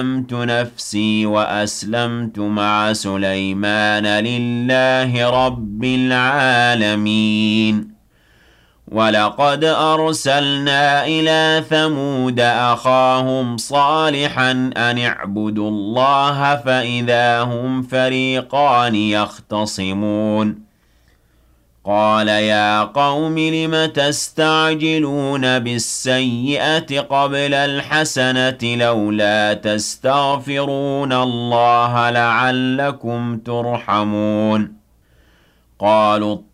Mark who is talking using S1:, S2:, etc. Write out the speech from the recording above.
S1: ظلمت نفسي وأسلمت مع سليمان لله رب العالمين. ولقد أرسلنا إلى ثمود أخاهم صالحا أن اعبدوا الله فإذا هم فريقان يختصمون. قال يا قوم لم تستعجلون بالسيئة قبل الحسنة لولا تستغفرون الله لعلكم ترحمون. قالوا